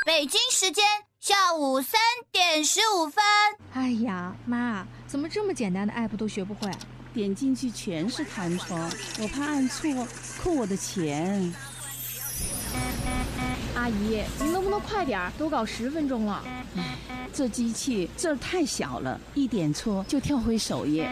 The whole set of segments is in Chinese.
北京时间下午3点15分。 哎呀，妈，怎么这么简单的 app 都学不会？ 点进去全是弹窗，我怕按错扣我的钱。 阿姨，您能不能快点？都搞10分钟了。 这机器字儿太小了，一点错就跳回首页。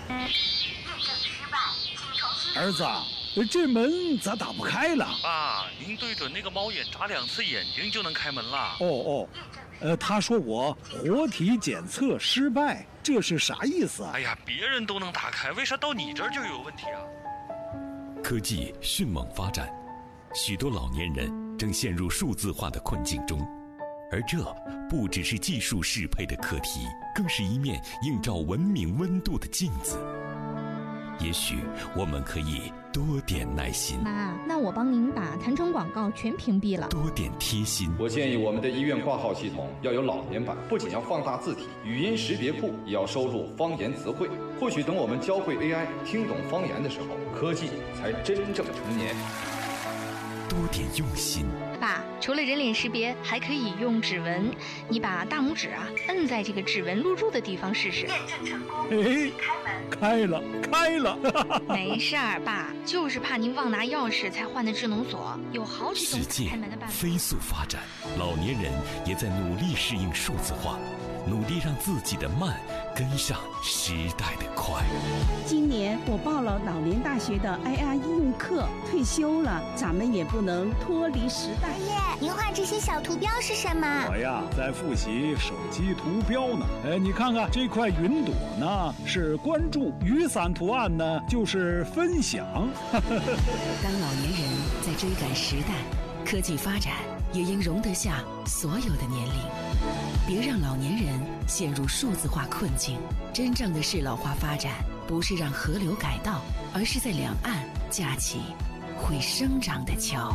儿子，这门咋打不开了？ 爸，您对准那个猫眼眨2次眼睛就能开门了。 他说我活体检测失败，这是啥意思啊？ 哎呀，别人都能打开，为啥到你这儿就有问题啊？ 科技迅猛发展，许多老年人正陷入数字化的困境中，而这不只是技术适配的课题，更是一面映照文明温度的镜子。也许我们可以多点耐心。 妈，那我帮您把弹窗广告全屏蔽了。 多点贴心。 我建议我们的医院挂号系统要有老年版，不仅要放大字体，语音识别库也要收录方言词汇。或许等我们教会 AI 听懂方言的时候，科技才真正成年。 多点用心。 爸，除了人脸识别，还可以用指纹。你把大拇指摁在这个指纹录入的地方试试。 验证成功。开了。 没事儿，爸，就是怕您忘拿钥匙才换的智能锁，有好几种开门的办法。 世界飞速发展，老年人也在努力适应数字化，努力让自己的慢跟上时代的快。 今年我报了老年大学的 AI 应用课，退休了，咱们也不能脱离时代。 爷爷，您画这些小图标是什么？ 我呀，在复习手机图标呢。你看看这块云朵呢，是关注；雨伞图案呢，就是分享。 当老年人在追赶时代，科技发展也应容得下所有的年龄。别让老年人陷入数字化困境。真正的适老化发展，不是让河流改道，而是在两岸架起会生长的桥。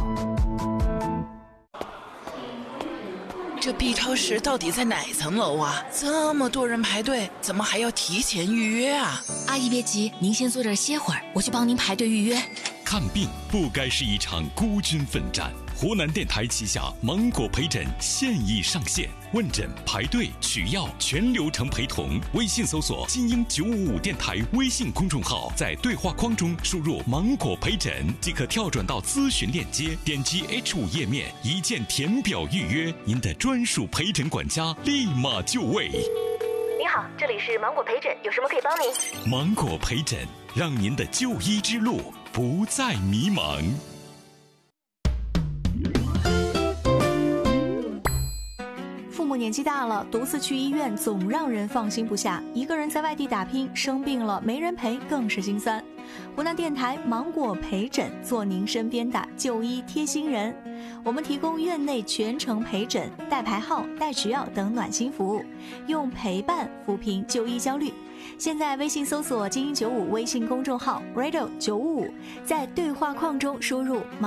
这 B 超市到底在哪层楼啊？这么多人排队，怎么还要提前预约啊？ 阿姨别急，您先坐这儿歇会儿，我去帮您排队预约。 看病不该是一场孤军奋战。湖南电台旗下芒果陪诊现已上线，问诊、排队、取药全流程陪同。微信搜索金鹰955电台微信公众号，在对话框中输入芒果陪诊即可跳转到咨询链接，点击 H5 页面，一键填表预约，您的专属陪诊管家立马就位。 您好，这里是芒果陪诊，有什么可以帮您？ 芒果陪诊，让您的就医之路不再迷茫。 父母年纪大了，独自去医院总让人放心不下，一个人在外地打拼，生病了没人陪更是心酸。湖南电台芒果陪诊，做您身边的就医贴心人。我们提供院内全程陪诊、代排号、代取药等暖心服务，用陪伴抚平就医焦虑。现在微信搜索金鹰95微信公众号 Radio 955，在对话框中输入